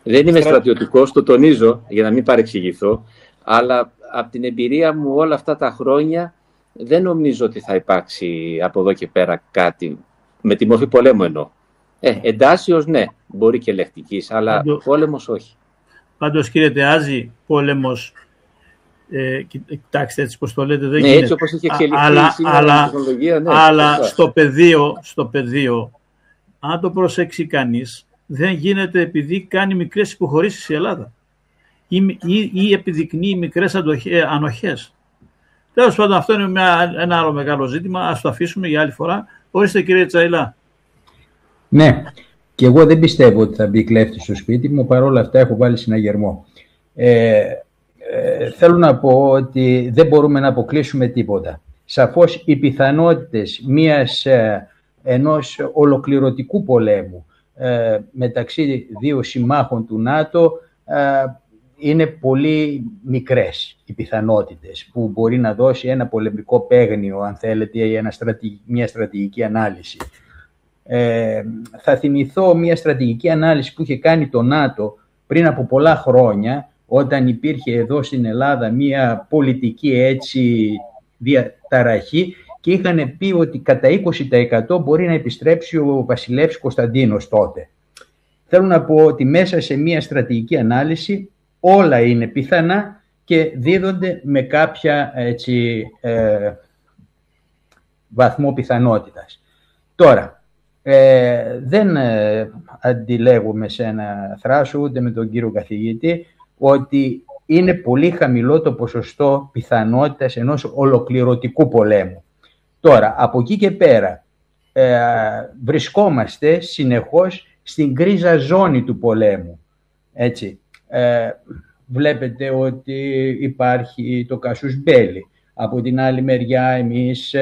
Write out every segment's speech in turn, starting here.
Δεν είμαι στρατιωτικός, το τονίζω για να μην παρεξηγηθώ, αλλά από την εμπειρία μου όλα αυτά τα χρόνια δεν νομίζω ότι θα υπάρξει από εδώ και πέρα κάτι με τη μορφή πολέμου εννοώ. Εντάσσεως ναι, μπορεί και λεκτικής, αλλά πόλεμος όχι. Πάντως κύριε Τεάζη, πόλεμος, κοιτάξτε έτσι πως το λέτε, δεν γίνεται. Έτσι όπως είχε εξελιχθεί σήμερα η τεχνολογία, ναι. Αλλά στο πεδίο, αν το προσέξει κανείς, δεν γίνεται επειδή κάνει μικρές υποχωρήσεις η Ελλάδα ή επιδεικνύει μικρές ανοχές. Τέλος πάντων, αυτό είναι ένα άλλο μεγάλο ζήτημα. Ας το αφήσουμε για άλλη φορά. Ορίστε κύριε Τσαηλά. Ναι, και εγώ δεν πιστεύω ότι θα μπει κλέφτης στο σπίτι μου, παρόλα αυτά έχω βάλει συναγερμό. Θέλω να πω ότι δεν μπορούμε να αποκλείσουμε τίποτα. Σαφώς οι πιθανότητες ενός ολοκληρωτικού πολέμου μεταξύ δύο συμμάχων του ΝΑΤΟ είναι πολύ μικρές οι πιθανότητες που μπορεί να δώσει ένα πολεμικό παίγνιο, αν θέλετε, ή μια στρατηγική ανάλυση. Θα θυμηθώ μια στρατηγική ανάλυση που είχε κάνει το ΝΑΤΟ πριν από πολλά χρόνια, όταν υπήρχε εδώ στην Ελλάδα μια πολιτική έτσι διαταραχή και είχαν πει ότι κατά 20% μπορεί να επιστρέψει ο βασιλεύς Κωνσταντίνος τότε. Θέλω να πω ότι μέσα σε μια στρατηγική ανάλυση όλα είναι πιθανά και δίδονται με κάποια βαθμό πιθανότητας. Τώρα, δεν αντιλέγουμε σε ένα θράσο ούτε με τον κύριο καθηγητή ότι είναι πολύ χαμηλό το ποσοστό πιθανότητας ενός ολοκληρωτικού πολέμου. Τώρα, από εκεί και πέρα βρισκόμαστε συνεχώς στην γκρίζα ζώνη του πολέμου. Έτσι. Βλέπετε ότι υπάρχει το κάσους μπέλι. Από την άλλη μεριά εμείς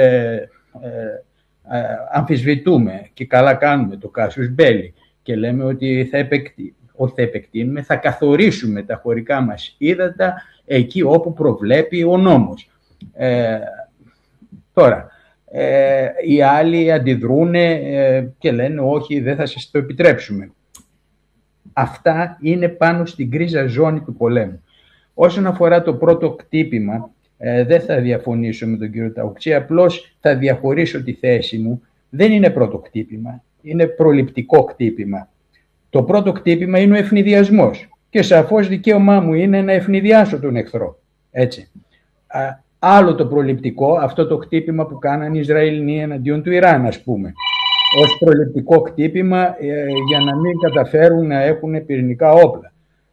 αμφισβητούμε και καλά κάνουμε το κάσους μπέλι και λέμε ότι θα επεκτείνουμε, θα καθορίσουμε τα χωρικά μας ύδατα εκεί όπου προβλέπει ο νόμος. Τώρα, οι άλλοι αντιδρούν και λένε όχι, δεν θα σας το επιτρέψουμε. Αυτά είναι πάνω στην γκρίζα ζώνη του πολέμου. Όσον αφορά το πρώτο κτύπημα, δεν θα διαφωνήσω με τον κύριο Ταουξή, απλώς θα διαχωρίσω τη θέση μου. Δεν είναι πρώτο κτύπημα, είναι προληπτικό κτύπημα. Το πρώτο κτύπημα είναι ο ευνηδιασμός και σαφώς δικαίωμά μου είναι να ευνηδιάσω τον εχθρό. Έτσι. Άλλο το προληπτικό, αυτό το κτύπημα που κάνανε οι Ισραηλινοί εναντίον του Ιράν, ας πούμε. Ως προληπτικό κτύπημα για να μην καταφέρουν να έχουν πυρηνικά όπλα.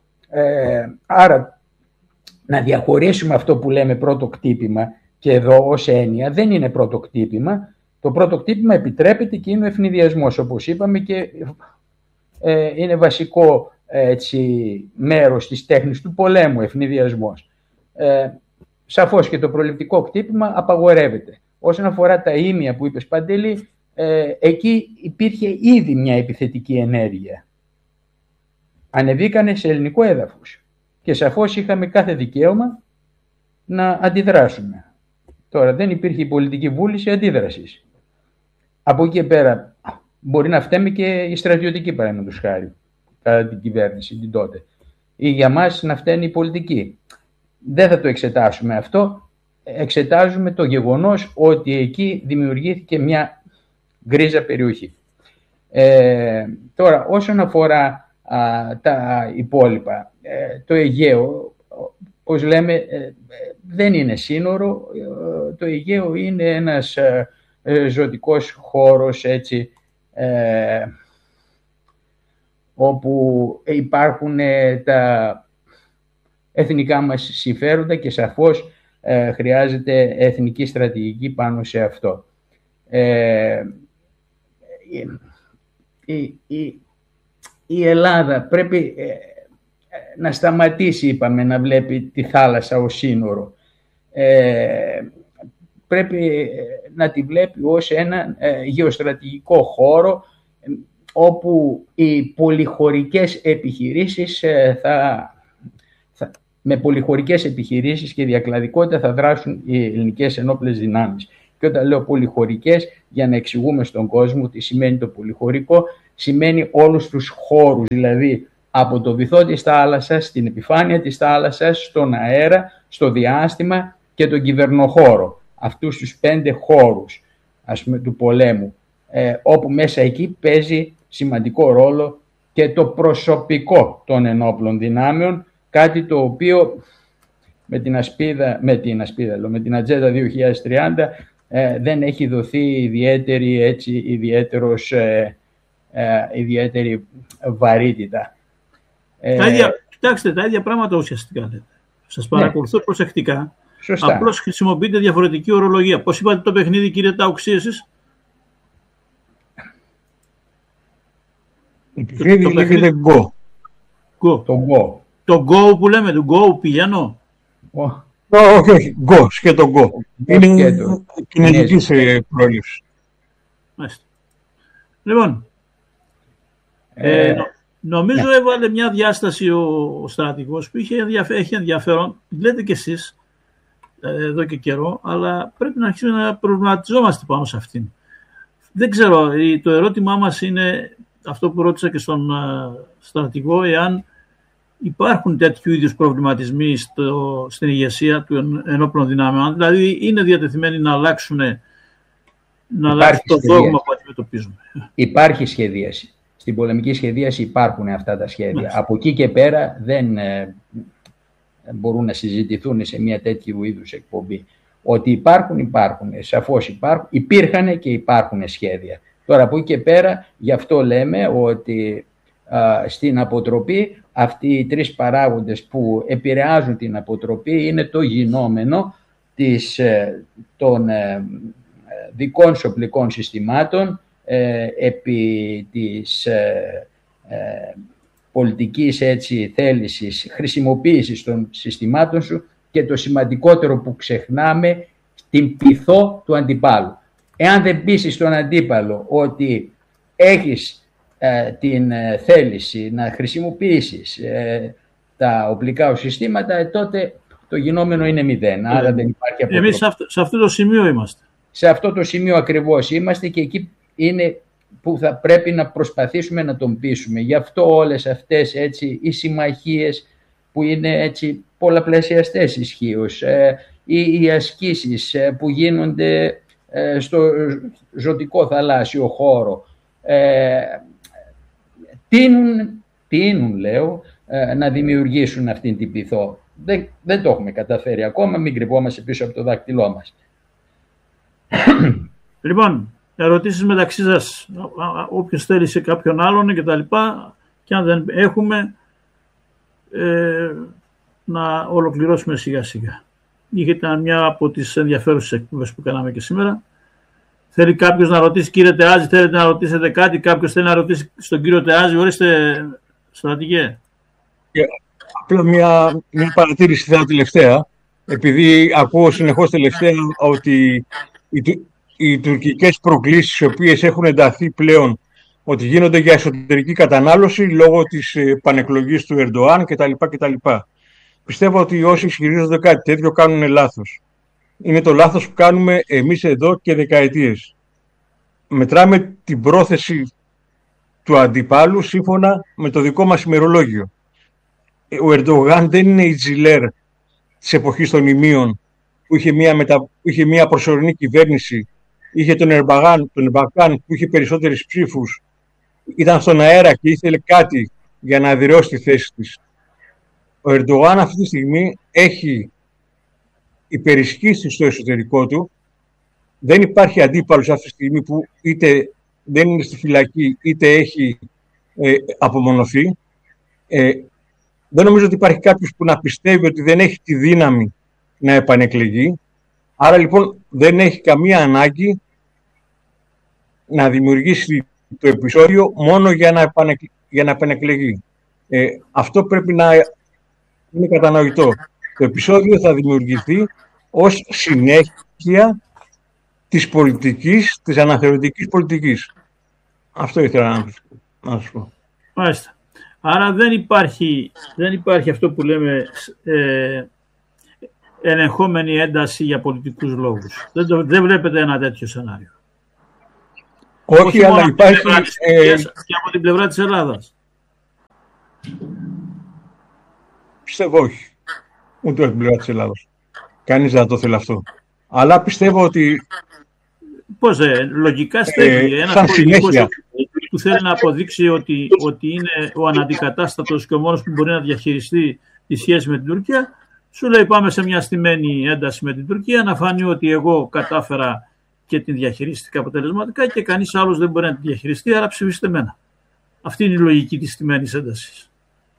Άρα, να διαχωρίσουμε αυτό που λέμε πρώτο κτύπημα και εδώ ως έννοια δεν είναι πρώτο κτύπημα. Το πρώτο κτύπημα επιτρέπεται και είναι ο ευνηδιασμός, όπως είπαμε, και είναι βασικό μέρος της τέχνης του πολέμου, ευνηδιασμός. Σαφώς και το προληπτικό κτύπημα απαγορεύεται. Όσον αφορά τα ήμια που είπες, Παντελή, εκεί υπήρχε ήδη μια επιθετική ενέργεια. Ανεβήκανε σε ελληνικό έδαφος και σαφώς είχαμε κάθε δικαίωμα να αντιδράσουμε. Τώρα δεν υπήρχε η πολιτική βούληση αντίδρασης. Από εκεί και πέρα μπορεί να φταίμε και η στρατιωτική, παραδείγματος χάρη, κατά την κυβέρνηση την τότε. Ή για μας να φταίνει η πολιτική. Δεν θα το εξετάσουμε αυτό. Εξετάζουμε το γεγονός ότι εκεί δημιουργήθηκε μια γκρίζα περιοχή. Τώρα, όσον αφορά τα υπόλοιπα, το Αιγαίο, όπως λέμε, δεν είναι σύνορο. Το Αιγαίο είναι ένας ζωτικός χώρος, έτσι, όπου υπάρχουν τα εθνικά μας συμφέροντα και σαφώς χρειάζεται εθνική στρατηγική πάνω σε αυτό. Η Ελλάδα πρέπει να σταματήσει, είπαμε, να βλέπει τη θάλασσα ως σύνορο. Πρέπει να τη βλέπει ως ένα γεωστρατηγικό χώρο όπου οι πολυχωρικές επιχειρήσεις με πολυχωρικές επιχειρήσεις και διακλαδικότητα θα δράσουν οι ελληνικές ενόπλες δυνάμεις. Και όταν λέω πολυχωρικές, για να εξηγούμε στον κόσμο τι σημαίνει το πολυχωρικό, σημαίνει όλους τους χώρους, δηλαδή από το βυθό της θάλασσας, στην επιφάνεια της θάλασσας, στον αέρα, στο διάστημα και τον κυβερνοχώρο. Αυτούς τους 5 χώρους, ας πούμε, του πολέμου, όπου μέσα εκεί παίζει σημαντικό ρόλο και το προσωπικό των ενόπλων δυνάμεων, κάτι το οποίο με την Ατζέντα 2030 δεν έχει δοθεί ιδιαίτερη βαρύτητα. Κοιτάξτε, τα ίδια πράγματα ουσιαστικά λέτε. Σας παρακολουθώ προσεκτικά. Σωστά. Απλώς χρησιμοποιείτε διαφορετική ορολογία. Πώς είπατε το παιχνίδι, κύριε Τάουξη, εσείς? Το παιχνίδι λέγεται Go. Το Go που λέμε, το Go πηγαίνω. Όχι, Go, σκέτο Go. Είναι κινέζικης πρόληψη. Μάλιστα. Λοιπόν, νομίζω έβαλε μια διάσταση ο στρατηγός που έχει ενδιαφέρον, λέτε κι εσείς εδώ και καιρό, αλλά πρέπει να αρχίσουμε να προβληματιζόμαστε πάνω σε αυτήν. Δεν ξέρω, το ερώτημά μας είναι αυτό που ρώτησα και στον στρατηγό, εάν υπάρχουν τέτοιου είδους προβληματισμοί στην ηγεσία των ενόπλων δυνάμεων, δηλαδή είναι διατεθειμένοι να αλλάξουν το δόγμα που αντιμετωπίζουμε. Υπάρχει σχεδίαση. Στην πολεμική σχεδίαση υπάρχουν αυτά τα σχέδια. Μάλιστα. Από εκεί και πέρα δεν μπορούν να συζητηθούν σε μια τέτοιου είδους εκπομπή. Ότι υπάρχουν, σαφώς υπάρχουν, υπήρχαν και υπάρχουν σχέδια. Τώρα από εκεί και πέρα, γι' αυτό λέμε ότι στην αποτροπή αυτοί οι 3 παράγοντες που επηρεάζουν την αποτροπή είναι το γινόμενο των δικών σοπλικών συστημάτων, επί της πολιτικής θέλησης χρησιμοποίησης των συστημάτων σου και το σημαντικότερο που ξεχνάμε, την πειθό του αντιπάλου. Εάν δεν πείσεις τον αντίπαλο ότι έχεις την θέληση να χρησιμοποιήσεις τα οπλικά συστήματα, τότε το γινόμενο είναι 0. Άρα δεν υπάρχει αποτροπή. Εμείς σε αυτό το σημείο είμαστε. Σε αυτό το σημείο ακριβώς είμαστε και εκεί είναι που θα πρέπει να προσπαθήσουμε να τον πείσουμε. Γι' αυτό όλες αυτές οι συμμαχίες που είναι πολλαπλασιαστές ισχύως, οι ασκήσεις που γίνονται στο ζωτικό θαλάσσιο χώρο, τείνουν λέω να δημιουργήσουν αυτήν την πειθό. Δεν το έχουμε καταφέρει ακόμα, μην κρυβόμαστε πίσω από το δάκτυλό μας. Λοιπόν, ερωτήσεις μεταξύ σας, όποιος θέλει σε κάποιον άλλον και τα λοιπά, και αν δεν έχουμε, να ολοκληρώσουμε σιγά σιγά. Ήταν μια από τις ενδιαφέρουσες εκπομπές που κάναμε και σήμερα. Θέλει κάποιος να ρωτήσει, κύριε Τεάζη, θέλετε να ρωτήσετε κάτι? Κάποιος θέλει να ρωτήσει στον κύριο Τεάζη? Ορίστε, στρατηγέ. Απλά μια παρατήρηση θα τελευταία, επειδή ακούω συνεχώς τελευταία ότι οι τουρκικές προκλήσεις, οι οποίες έχουν ενταθεί πλέον, ότι γίνονται για εσωτερική κατανάλωση λόγω της πανεκλογής του Ερντοάν κτλ. Πιστεύω ότι όσοι ισχυρίζονται κάτι τέτοιο κάνουν λάθος. Είναι το λάθος που κάνουμε εμείς εδώ και δεκαετίες. Μετράμε την πρόθεση του αντιπάλου σύμφωνα με το δικό μας ημερολόγιο. Ο Ερντογάν δεν είναι η Τζιλέρ της εποχής των ημείων που είχε μια προσωρινή κυβέρνηση, είχε τον Ερμπαγάν που είχε περισσότερες ψήφους, ήταν στον αέρα και ήθελε κάτι για να αδειρώσει τη θέση της. Ο Ερντογάν αυτή τη στιγμή έχει υπερισχύσει στο εσωτερικό του. Δεν υπάρχει αντίπαλος αυτή τη στιγμή που είτε δεν είναι στη φυλακή είτε έχει απομονωθεί. Δεν νομίζω ότι υπάρχει κάποιος που να πιστεύει ότι δεν έχει τη δύναμη να επανεκλεγεί. Άρα λοιπόν δεν έχει καμία ανάγκη να δημιουργήσει το επεισόδιο μόνο για να επανεκλεγεί. Αυτό πρέπει να είναι κατανοητό. Το επεισόδιο θα δημιουργηθεί ως συνέχεια της πολιτικής, της αναθεωρητικής πολιτικής. Αυτό ήθελα να σου πω. Μάλιστα. Άρα δεν υπάρχει αυτό που λέμε ελεγχόμενη ένταση για πολιτικούς λόγους. Δεν βλέπετε ένα τέτοιο σενάριο? Όχι, αλλά υπάρχει... Και από την πλευρά της Ελλάδας. πιστεύω όχι. Ούτε από την πλευρά της Ελλάδος. Κανείς δεν το θέλει αυτό. Αλλά πιστεύω ότι Πώς λογικά στέκει ένας πολιτικός που θέλει να αποδείξει ότι είναι ο αναντικατάστατος και ο μόνος που μπορεί να διαχειριστεί τη σχέση με την Τουρκία, σου λέει πάμε σε μια στημένη ένταση με την Τουρκία, να φανεί ότι εγώ κατάφερα και την διαχειρίστηκα αποτελεσματικά και κανείς άλλος δεν μπορεί να την διαχειριστεί, άρα ψηφίστε εμένα. Αυτή είναι η λογική της στημένης έντασης.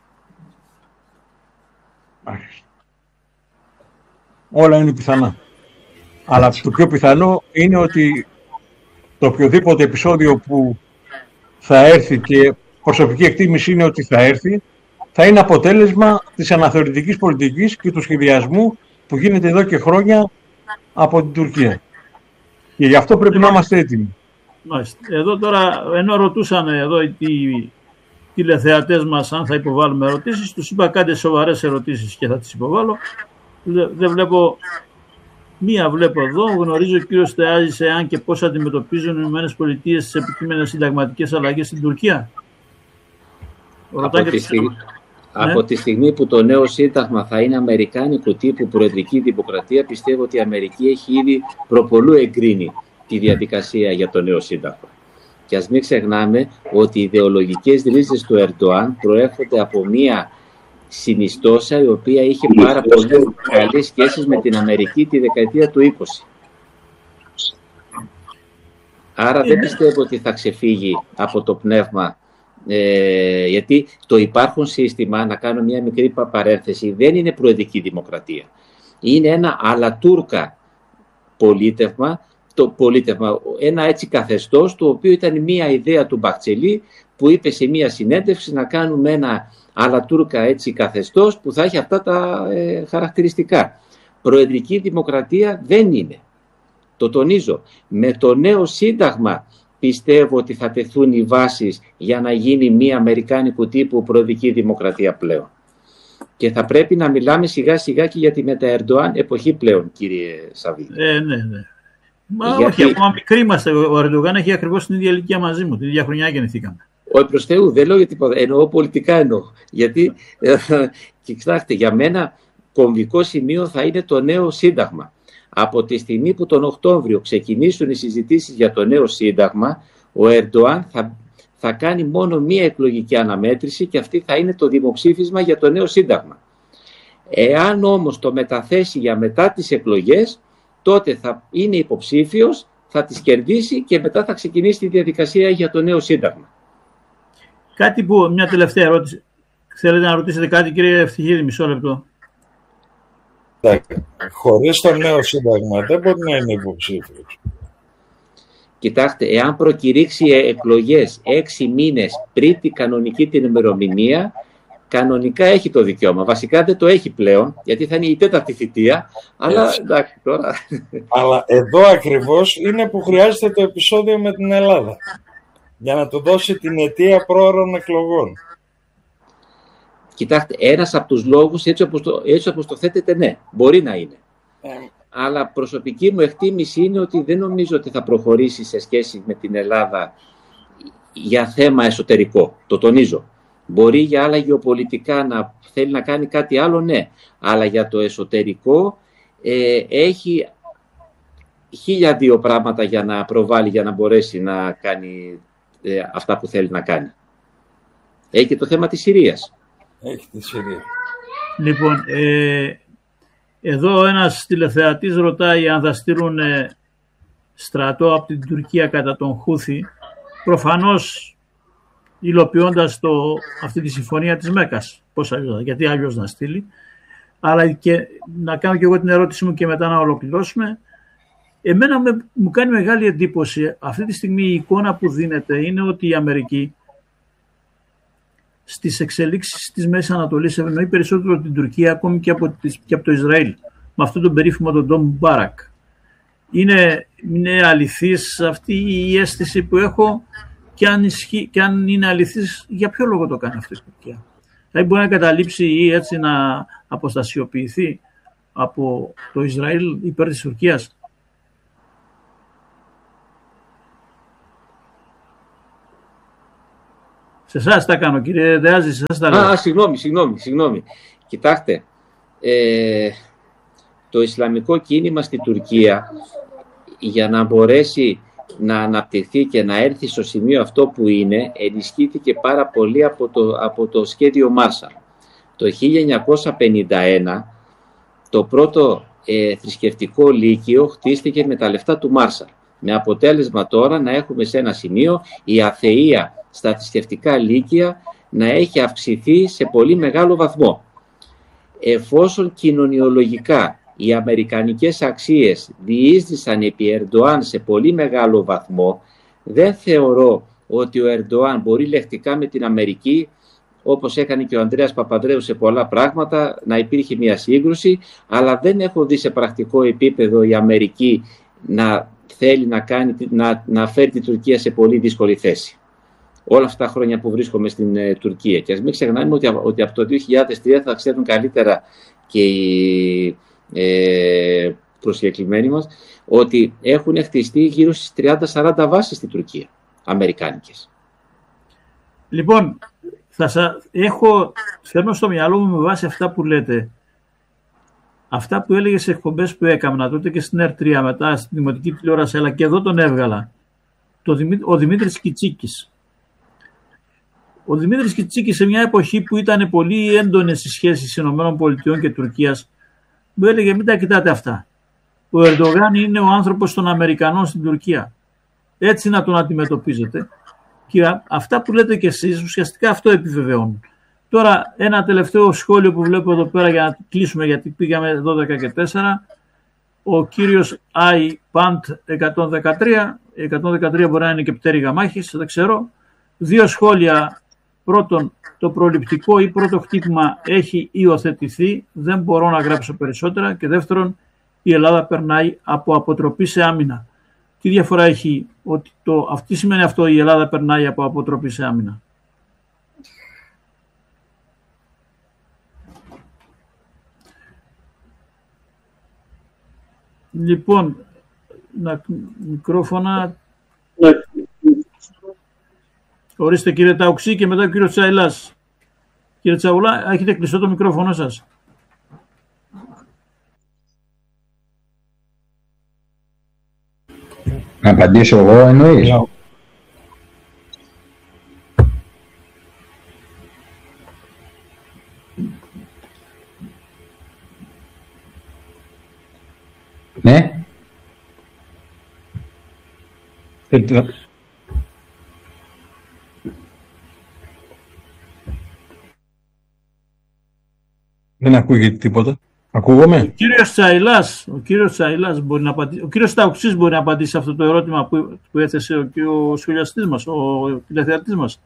Όλα είναι πιθανά. Αλλά το πιο πιθανό είναι ότι το οποιοδήποτε επεισόδιο που θα έρθει, και προσωπική εκτίμηση είναι ότι θα έρθει, θα είναι αποτέλεσμα της αναθεωρητικής πολιτικής και του σχεδιασμού που γίνεται εδώ και χρόνια από την Τουρκία. Και γι' αυτό πρέπει να είμαστε έτοιμοι. Εδώ τώρα, ενώ ρωτούσαν εδώ οι τηλεθεατές μας αν θα υποβάλουμε ερωτήσεις, τους είπα κάντε σοβαρές ερωτήσεις και θα τις υποβάλω. Δεν βλέπω, μία βλέπω εδώ. Γνωρίζει ο κύριος Θεάζης εάν και πώς αντιμετωπίζουν οι ΗΠΑ τις επικείμενες συνταγματικές αλλαγές στην Τουρκία. Από τη στιγμή που το νέο σύνταγμα θα είναι αμερικάνικου τύπου προεδρική δημοκρατία, πιστεύω ότι η Αμερική έχει ήδη προπολού εγκρίνει τη διαδικασία για το νέο σύνταγμα. Και ας μην ξεχνάμε ότι οι ιδεολογικές ρίζες του Ερντοάν προέρχονται από μία συνιστόσα η οποία είχε πάρα πολύ καλές σχέσεις με την Αμερική τη δεκαετία του 20. Άρα δεν πιστεύω ότι θα ξεφύγει από το πνεύμα, γιατί το υπάρχον σύστημα, να κάνω μια μικρή παρένθεση, δεν είναι προεδρική δημοκρατία. Είναι ένα αλατούρκα πολίτευμα, ένα έτσι καθεστώς, το οποίο ήταν μια ιδέα του Μπαχτσελή που είπε σε μια συνέντευξη να κάνουμε ένα αλατούρκα έτσι καθεστώς που θα έχει αυτά τα χαρακτηριστικά. Προεδρική δημοκρατία δεν είναι. Το τονίζω. Με το νέο σύνταγμα πιστεύω ότι θα τεθούν οι βάσεις για να γίνει μια αμερικάνικου τύπου προεδρική δημοκρατία πλέον. Και θα πρέπει να μιλάμε σιγά σιγά και για τη μετα-Ερντοάν εποχή πλέον, κύριε Σαββίδη. Ναι. Μα όχι, ακόμα μικροί είμαστε. Ο Ερντογάν έχει ακριβώς την ίδια ηλικία μαζί μου. Την ίδια χρονιά γεννηθήκαμε. Όχι προς Θεού, δεν λέω για τίποτα. Εννοώ πολιτικά εννοώ. Γιατί, κοιτάξτε, για μένα κομβικό σημείο θα είναι το νέο σύνταγμα. Από τη στιγμή που τον Οκτώβριο ξεκινήσουν οι συζητήσεις για το νέο σύνταγμα, ο Ερντοάν θα κάνει μόνο μία εκλογική αναμέτρηση και αυτή θα είναι το δημοψήφισμα για το νέο σύνταγμα. Εάν όμως το μεταθέσει για μετά τις εκλογές, τότε θα είναι υποψήφιος, θα τις κερδίσει και μετά θα ξεκινήσει τη διαδικασία για το νέο σύνταγμα. Μια τελευταία ερώτηση. Θέλετε να ρωτήσετε κάτι, κύριε Ευτυχίδη, μισό λεπτό. Χωρίς το νέο σύνταγμα δεν μπορεί να είναι υποψήφιος. Κοιτάξτε, εάν προκηρύξει εκλογές 6 μήνες πριν την κανονική την ημερομηνία, κανονικά έχει το δικαίωμα. Βασικά δεν το έχει πλέον, γιατί θα είναι η 4η θητεία. Αλλά εντάξει τώρα. Αλλά εδώ ακριβώς είναι που χρειάζεται το επεισόδιο με την Ελλάδα. Για να του δώσει την αιτία πρόωρων εκλογών. Κοιτάξτε, ένας από τους λόγους, έτσι όπως το θέτετε, ναι, μπορεί να είναι. Αλλά προσωπική μου εκτίμηση είναι ότι δεν νομίζω ότι θα προχωρήσει σε σχέση με την Ελλάδα για θέμα εσωτερικό. Το τονίζω. Μπορεί για άλλα γεωπολιτικά να θέλει να κάνει κάτι άλλο, ναι. Αλλά για το εσωτερικό έχει 1002 πράγματα για να προβάλλει, για να μπορέσει να κάνει αυτά που θέλει να κάνει. Έχει και το θέμα της Συρίας. Έχει τη Συρία. Λοιπόν, εδώ ένας τηλεθεατής ρωτάει αν θα στείλουν στρατό από την Τουρκία κατά τον Χούθη, προφανώς υλοποιώντας αυτή τη συμφωνία της Μέκας. Πώς αλλιώς, γιατί αλλιώς να στείλει. Αλλά και να κάνω και εγώ την ερώτηση μου και μετά να ολοκληρώσουμε. Εμένα μου κάνει μεγάλη εντύπωση αυτή τη στιγμή η εικόνα που δίνεται είναι ότι η Αμερική στις εξελίξεις της Μέσης Ανατολής ευνοεί περισσότερο την Τουρκία ακόμη και από το Ισραήλ, με αυτόν τον περίφημο τον Ντόμ Μπάρακ. Είναι αληθής αυτή η αίσθηση που έχω και αν είναι αληθής, για ποιο λόγο το κάνει αυτή η Τουρκία. Δηλαδή μπορεί να καταλήψει ή έτσι να αποστασιοποιηθεί από το Ισραήλ υπέρ της Τουρκίας. Σε εσάς τα κάνω, κύριε Δεάζη, σε εσάς τα λέω. Συγγνώμη. Κοιτάξτε, το Ισλαμικό κίνημα στη Τουρκία, για να μπορέσει να αναπτυχθεί και να έρθει στο σημείο αυτό που είναι, ενισχύθηκε πάρα πολύ από το σχέδιο Μάρσαλ. Το 1951 το πρώτο θρησκευτικό λύκειο χτίστηκε με τα λεφτά του Μάρσαλ. Με αποτέλεσμα τώρα να έχουμε σε ένα σημείο η αθεεία στα θρησκευτικά λύκεια να έχει αυξηθεί σε πολύ μεγάλο βαθμό. Εφόσον κοινωνιολογικά οι αμερικανικές αξίες διείσδησαν επί Ερντοάν σε πολύ μεγάλο βαθμό, δεν θεωρώ ότι ο Ερντοάν μπορεί λεκτικά με την Αμερική, όπως έκανε και ο Ανδρέας Παπανδρέου σε πολλά πράγματα, να υπήρχε μια σύγκρουση, αλλά δεν έχω δει σε πρακτικό επίπεδο η Αμερική να θέλει να φέρει την Τουρκία σε πολύ δύσκολη θέση. Όλα αυτά τα χρόνια που βρίσκομαι στην Τουρκία. Και ας μην ξεχνάμε ότι από το 2003 θα ξέρουν καλύτερα και οι προσκεκλημένοι μας, ότι έχουν χτιστεί γύρω στις 30-40 βάσεις στην Τουρκία, αμερικάνικες. Λοιπόν, θέλω στο μυαλό μου με βάση αυτά που λέτε, αυτά που έλεγε σε εκπομπές που έκανα τότε και στην R3, μετά στην δημοτική τηλεόραση, αλλά και εδώ τον έβγαλα, ο Δημήτρης Κιτσίκης. Ο Δημήτρης Κιτσίκης, σε μια εποχή που ήταν πολύ έντονες οι σχέσεις ΗΠΑ και Τουρκίας, μου έλεγε: μην τα κοιτάτε αυτά. Ο Ερντογάν είναι ο άνθρωπος των Αμερικανών στην Τουρκία. Έτσι να τον αντιμετωπίζετε. Και αυτά που λέτε κι εσείς, ουσιαστικά αυτό επιβεβαιώνουν. Τώρα, ένα τελευταίο σχόλιο που βλέπω εδώ πέρα για να κλείσουμε, γιατί πήγαμε 12 και 4. Ο κύριος I. Pant 113. 113 μπορεί να είναι και πτέρυγα μάχης, δεν ξέρω. 2 σχόλια. Πρώτον, το προληπτικό ή πρώτο χτύπημα έχει υιοθετηθεί. Δεν μπορώ να γράψω περισσότερα. Και δεύτερον, η Ελλάδα περνάει από αποτροπή σε άμυνα. Τι διαφορά έχει ότι τι σημαίνει αυτό, η Ελλάδα περνάει από αποτροπή σε άμυνα? Λοιπόν, μικρόφωνα. Ορίστε κύριε Ταουξή και μετά ο κύριος Τσαϊλάς. Κύριε Τσαουλά, έχετε κλειστό το μικρόφωνο σας? Να απαντήσω εγώ, εννοείς? Ναι. Δεν ακούγεται τίποτα. Ακούγομαι? Ο κύριος Τσαϊλάς μπορεί να απαντήσει. Ο κύριος Ταουξής μπορεί να απαντήσει σε αυτό το ερώτημα που έθεσε ο σχολιαστής μας, ο τηλεθεατής μας.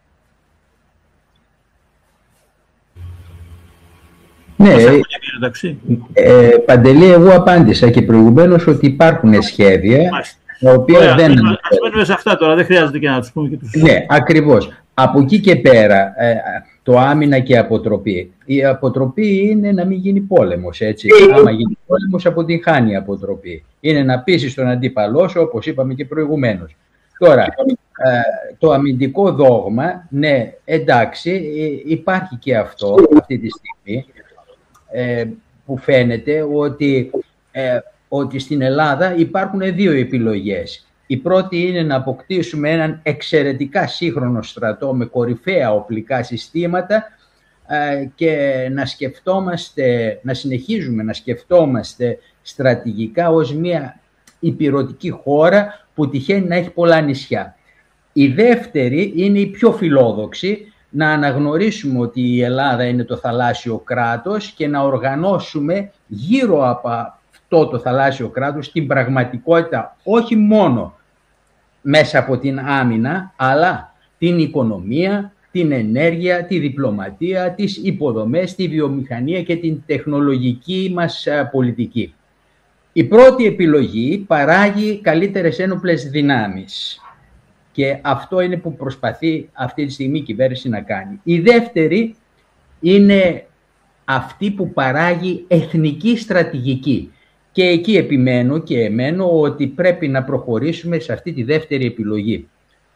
Ναι, Παντελή, εγώ απάντησα και προηγουμένως ότι υπάρχουν σχέδια τα οποία δεν... Ας μένουμε σε αυτά τώρα, δεν χρειάζεται και να τους πούμε και τους... Ναι, ακριβώς. Από εκεί και πέρα, το άμυνα και αποτροπή. Η αποτροπή είναι να μην γίνει πόλεμος, έτσι. Άμα γίνει πόλεμος, αποτυγχάνει η αποτροπή. Είναι να πείσεις τον αντίπαλό σου, όπως είπαμε και προηγουμένως. Τώρα, το αμυντικό δόγμα, ναι, εντάξει, υπάρχει και αυτό αυτή τη στιγμή, που φαίνεται ότι στην Ελλάδα υπάρχουν 2 επιλογές. Η πρώτη είναι να αποκτήσουμε έναν εξαιρετικά σύγχρονο στρατό με κορυφαία οπλικά συστήματα και να συνεχίζουμε να σκεφτόμαστε στρατηγικά ως μια υπηρωτική χώρα που τυχαίνει να έχει πολλά νησιά. Η δεύτερη είναι η πιο φιλόδοξη, να αναγνωρίσουμε ότι η Ελλάδα είναι το θαλάσσιο κράτος και να οργανώσουμε γύρω από αυτό το θαλάσσιο κράτος την πραγματικότητα, όχι μόνο μέσα από την άμυνα, αλλά την οικονομία, την ενέργεια, τη διπλωματία, τις υποδομές, τη βιομηχανία και την τεχνολογική μας πολιτική. Η πρώτη επιλογή παράγει καλύτερες ένοπλες δυνάμεις και αυτό είναι που προσπαθεί αυτή τη στιγμή η κυβέρνηση να κάνει. Η δεύτερη είναι αυτή που παράγει εθνική στρατηγική. Και εκεί επιμένω και εμένω ότι πρέπει να προχωρήσουμε σε αυτή τη δεύτερη επιλογή.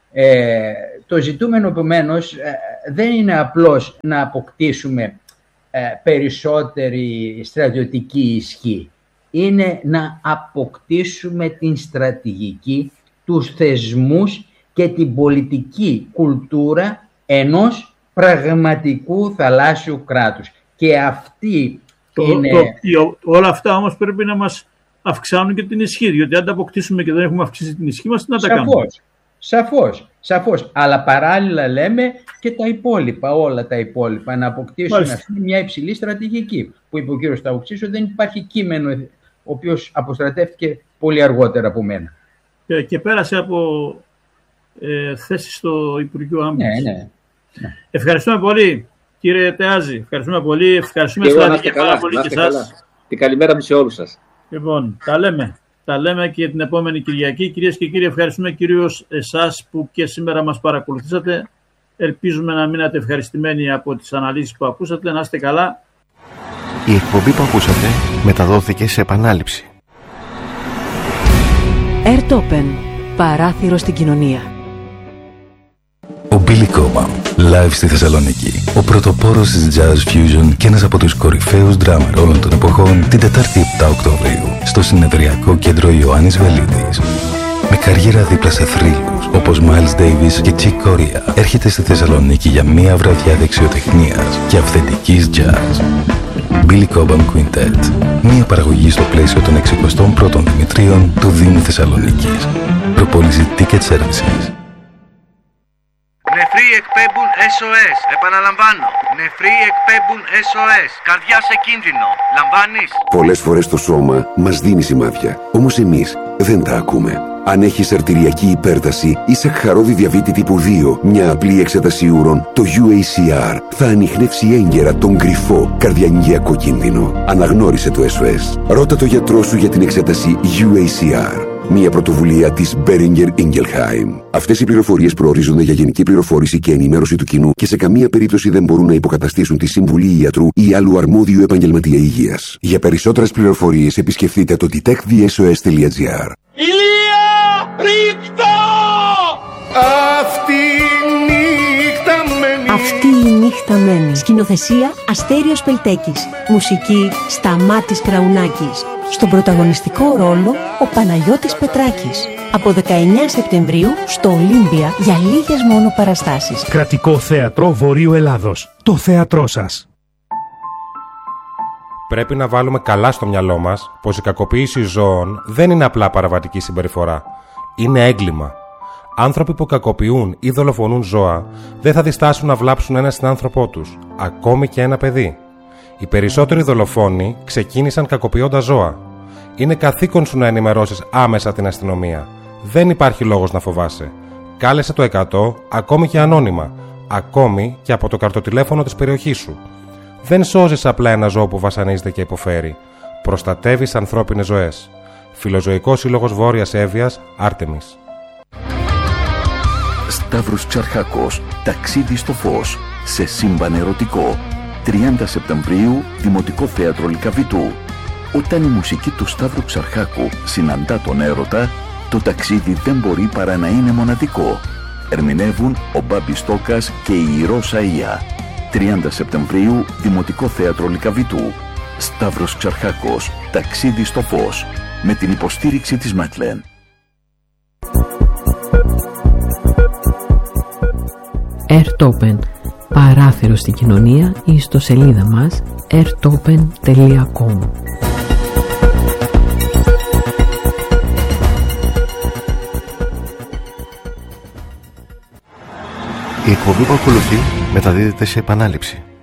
Το ζητούμενο επομένως δεν είναι απλώς να αποκτήσουμε περισσότερη στρατιωτική ισχύ. Είναι να αποκτήσουμε την στρατηγική, τους θεσμούς και την πολιτική κουλτούρα ενός πραγματικού θαλάσσιου κράτους. Και αυτή όλα αυτά όμως πρέπει να μας αυξάνουν και την ισχύ, διότι αν τα αποκτήσουμε και δεν έχουμε αυξήσει την ισχύ μας, τι να τα κάνουμε. Σαφώς. Αλλά παράλληλα λέμε και τα υπόλοιπα, όλα τα υπόλοιπα, να αποκτήσουμε μια υψηλή στρατηγική. Που είπε ο κύριος Ταουξής, δεν υπάρχει κείμενο, ο οποίος αποστρατεύτηκε πολύ αργότερα από μένα. Και πέρασε από θέση στο Υπουργείο Άμυνας. Ναι. Ευχαριστούμε πολύ, κύριε Τεάζη. Ευχαριστούμε πολύ. Ευχαριστούμε πάρα πολύ και εσάς. Την καλημέρα μου σε όλους σας. Λοιπόν, τα λέμε και την επόμενη Κυριακή. Κυρίες και κύριοι, ευχαριστούμε κυρίως εσάς που και σήμερα μας παρακολουθήσατε. Ελπίζουμε να μείνατε ευχαριστημένοι από τις αναλύσεις που ακούσατε. Να είστε καλά. Η εκπομπή που ακούσατε μεταδόθηκε σε επανάληψη. Airtopen. Παράθυρο στην κοινωνία. Ο Billy Cobham, live στη Θεσσαλονίκη. Ο πρωτοπόρος της Jazz Fusion και ένας από τους κορυφαίους ντράμερ όλων των εποχών, την Τετάρτη 7 Οκτωβρίου, στο συνεδριακό κέντρο Ιωάννης Βελίδης. Με καριέρα δίπλα σε θρύλους όπως Miles Davis και Chick Corea, έρχεται στη Θεσσαλονίκη για μία βραδιά δεξιοτεχνίας και αυθεντικής jazz. Billy Cobham Quintet. Μία παραγωγή στο πλαίσιο των 61ων Δημητρίων του Δήμου Θεσσαλονίκης. Προπόληση Ticket Services. Νεφροί εκπέμπουν SOS. Επαναλαμβάνω. Νεφροί εκπέμπουν SOS. Καρδιά σε κίνδυνο. Λαμβάνεις? Πολλές φορές το σώμα μας δίνει σημάδια. Όμως εμείς δεν τα ακούμε. Αν έχεις αρτηριακή υπέρταση ή σακχαρώδη διαβήτη τύπου 2, μια απλή εξέταση ούρων, το UACR θα ανιχνεύσει έγκαιρα τον κρυφό καρδιαγγειακό κίνδυνο. Αναγνώρισε το SOS. Ρώτα το γιατρό σου για την εξέταση UACR. Μια πρωτοβουλία της Boehringer Ingelheim. Αυτές οι πληροφορίες προορίζονται για γενική πληροφόρηση και ενημέρωση του κοινού και σε καμία περίπτωση δεν μπορούν να υποκαταστήσουν τη συμβουλή ιατρού ή άλλου αρμόδιου επαγγελματία υγείας. Για περισσότερες πληροφορίες επισκεφτείτε το detectthesos.gr. Ηλία! Ρίχτα! Αυτή η νύχτα μένει. Σκηνοθεσία Αστέριος Πελτέκης. Μουσική Σταμάτης Κραουνάκης. Στον πρωταγωνιστικό ρόλο ο Παναγιώτης Πετράκης. Από 19 Σεπτεμβρίου στο Ολύμπια για λίγες μόνο παραστάσεις. Κρατικό Θέατρο Βορείου Ελλάδος. Το θέατρό σας. Πρέπει να βάλουμε καλά στο μυαλό μας πως η κακοποίηση ζώων δεν είναι απλά παραβατική συμπεριφορά. Είναι έγκλημα. Άνθρωποι που κακοποιούν ή δολοφονούν ζώα δεν θα διστάσουν να βλάψουν ένα συνάνθρωπό τους, ακόμη και ένα παιδί. Οι περισσότεροι δολοφόνοι ξεκίνησαν κακοποιώντας ζώα. Είναι καθήκον σου να ενημερώσεις άμεσα την αστυνομία. Δεν υπάρχει λόγος να φοβάσαι. Κάλεσε το 100, ακόμη και ανώνυμα, ακόμη και από το καρτοτηλέφωνο της περιοχής σου. Δεν σώζεις απλά ένα ζώο που βασανίζεται και υποφέρει. Προστατεύεις ανθρώπινες ζωές. Φιλοζωικός Σύλλογος Βόρειας Εύβοιας, Άρτεμις. Σταύρος Ξαρχάκος, ταξίδι στο φως, σε σύμπαν ερωτικό. 30 Σεπτεμβρίου, Δημοτικό Θέατρο Λυκαβητού. Όταν η μουσική του Σταύρου Ξαρχάκου συναντά τον έρωτα, το ταξίδι δεν μπορεί παρά να είναι μοναδικό. Ερμηνεύουν ο Μπάμπης Τόκας και η Ρώσα Ία. 30 Σεπτεμβρίου, Δημοτικό Θέατρο Λυκαβητού. Σταύρος Ξαρχάκος, ταξίδι στο φως, με την υποστήριξη της Μέτλεν. Airtopen. Παράθυρο στην κοινωνία ή στο σελίδα μας airtopen.com. Η εκπομπή που ακολουθεί μεταδίδεται σε επανάληψη.